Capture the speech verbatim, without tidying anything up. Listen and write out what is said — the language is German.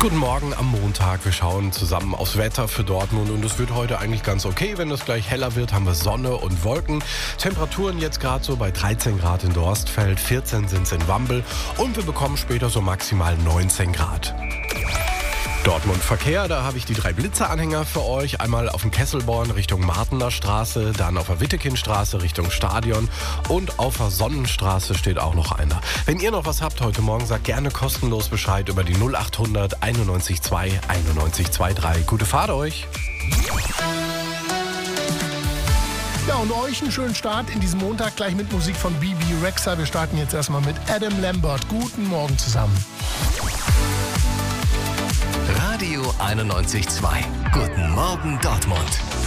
Guten Morgen am Montag. Wir schauen zusammen aufs Wetter für Dortmund und es wird heute eigentlich ganz okay. Wenn es gleich heller wird, haben wir Sonne und Wolken. Temperaturen jetzt gerade so bei dreizehn Grad in Dorstfeld, vierzehn sind es in Wambel und wir bekommen später so maximal neunzehn Grad. Dortmund Verkehr, da habe ich die drei Blitzeranhänger für euch. Einmal auf dem Kesselborn Richtung Martener Straße, dann auf der Wittekindstraße Richtung Stadion und auf der Sonnenstraße steht auch noch einer. Wenn ihr noch was habt heute Morgen, sagt gerne kostenlos Bescheid über die null achthundert einundneunzig zwei einundneunzig dreiundzwanzig. Gute Fahrt euch! Ja, und euch einen schönen Start in diesem Montag gleich mit Musik von B B Rexha. Wir starten jetzt erstmal mit Adam Lambert. Guten Morgen zusammen. Radio einundneunzig Komma zwei. Guten Morgen Dortmund.